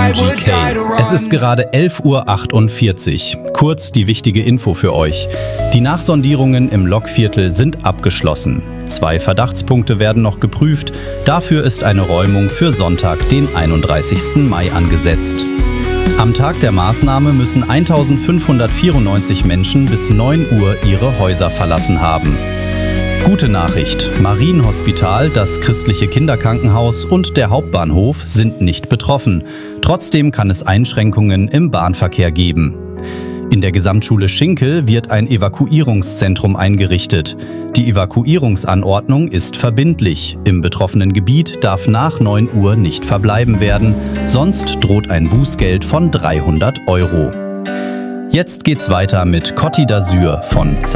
UGK. Es ist gerade 11:48 Uhr. Kurz die wichtige Info für euch. Die Nachsondierungen im Lokviertel sind abgeschlossen. 2 Verdachtspunkte werden noch geprüft. Dafür ist eine Räumung für Sonntag, den 31. Mai angesetzt. Am Tag der Maßnahme müssen 1594 Menschen bis 9 Uhr ihre Häuser verlassen haben. Gute Nachricht: Marienhospital, das christliche Kinderkrankenhaus und der Hauptbahnhof sind nicht betroffen. Trotzdem kann es Einschränkungen im Bahnverkehr geben. In der Gesamtschule Schinkel wird ein Evakuierungszentrum eingerichtet. Die Evakuierungsanordnung ist verbindlich. Im betroffenen Gebiet darf nach 9 Uhr nicht verbleiben werden, sonst droht ein Bußgeld von 300 Euro. Jetzt geht's weiter mit Côte d'Azur von